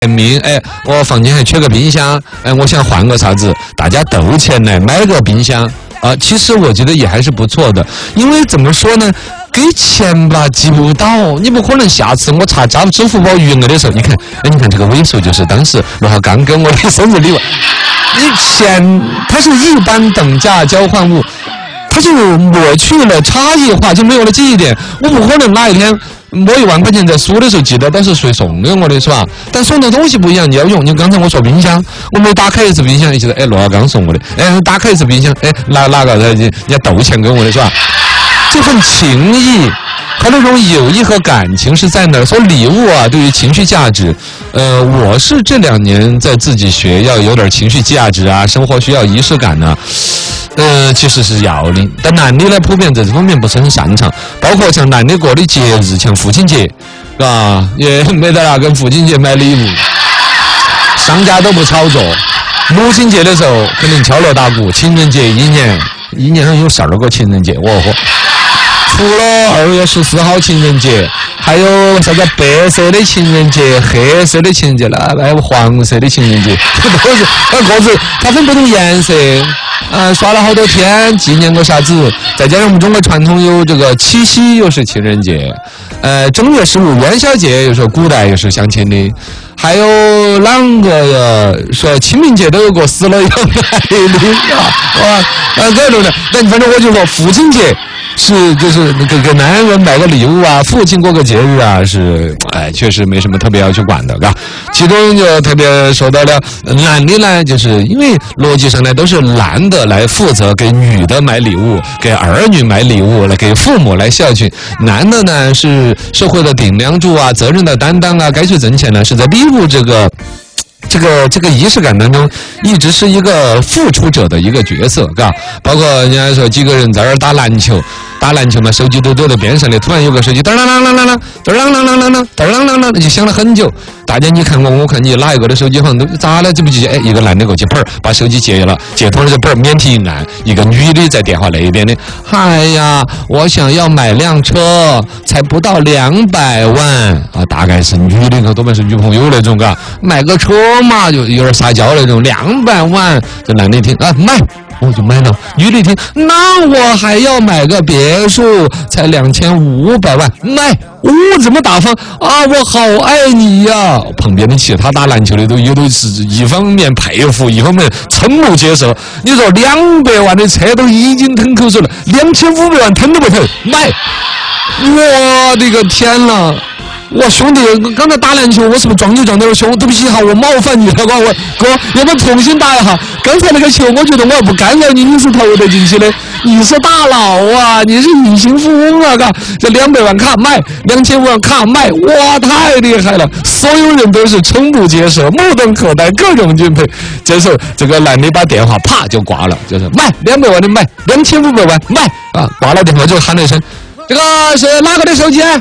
名，哎，我房间还缺个冰箱，哎，我想换个啥子，大家斗钱来买个冰箱啊。其实我觉得也还是不错的，因为怎么说呢？给钱吧记不到，你不可能下次我查加支付宝余额的时候，你看，哎，你看这个尾数就是当时罗浩刚给我的生日礼物，你钱它是一般等价交换物，它就抹去了差异化，就没有了记忆点。我不可能哪一天摸1万块钱在数的时候记得都是谁送给我的，是吧？但送的东西不一样，你要用。你刚才我说冰箱，我没打开一次冰箱，你记得，哎，罗浩刚送我的，哎，打开一次冰箱，哎，哪个人家斗钱给我的，是吧？这份情谊和那种友谊和感情是在那儿。所以礼物啊，对于情绪价值，我是这2年在自己学要有点情绪价值啊，生活需要仪式感呢。其实是要的，但男的呢普遍在这方面不是很擅长，包括像男的过的节日，像父亲节，啊，也没得哪跟父亲节买礼物，商家都不炒作。母亲节的时候肯定敲锣打鼓，情人节一年有12个情人节，除了2月14号情人节，还有啥子白色的情人节、黑色的情人节啦，还有黄色的情人节，都是各自它分不同颜色，刷了好多天纪念个啥子。再加上我们中国传统有这个七夕又是情人节，正月15元宵节又是古代又是相亲的，还有啷个说清明节都有个死了要买的啊，各种的。但反正我就说父亲节。就是给男人买个礼物啊，父亲过个节日啊，是确实没什么特别要去管的，嘎。其中就特别说到了男的呢，就是因为逻辑上呢都是男的来负责给女的买礼物，给儿女买礼物，来给父母来孝敬。男的呢是社会的顶梁柱啊，责任的担当啊，该去挣钱呢是在礼物这个仪式感当中，一直是一个付出者的一个角色，嘎。包括人家说几个人在这儿打篮球嘛，手机都丢在边上的，突然有个手机，噔啷啷啷啷啷，噔啷啷啷啷啷，噔啷啷啷，就想了很久。大家你看我看你哪一个的手机好像都咋了，记不记？哎，一个男的过去砰把手机接了，接通了就砰免提一按，一个女的在电话那边的，哎呀，我想要买辆车，才不到200万啊，大概是女的，可多半是女朋友那种，嘎，买个车嘛，就有点撒娇那种，200万，这男的一听啊买。我就买了，女的一听，那我还要买个别墅，才2500万，买，这么大方啊！我好爱你呀！旁边的其他打篮球的都是一方面佩服，一方面瞠目结舌。你说200万的车都已经吞口水了，2500万吞都不吞，买！我的个天呐！哇，兄弟，刚才打篮球，我是不是撞你撞到了胸？对不起哈，我冒犯你了，我哥，要不要重新打一下？刚才那个球，我觉得我要不干扰你，你是投得进去的。你是大佬啊，你是隐形富翁啊，嘎！这200万卡买，2500万卡买，哇，太厉害了！所有人都是瞠目结舌，目瞪口呆，各种敬佩。这时候，这个男的把电话啪就挂了，就是买200万的买，2500万买啊！挂了电话就喊了一声。这个是哪个的手机？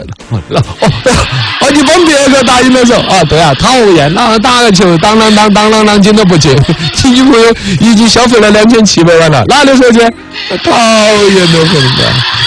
你帮别个打印的时候啊，对啊，讨厌，那打个球，当啷进都不进，你女朋友已经消费了2700万了，哪的手机？讨厌的很啊！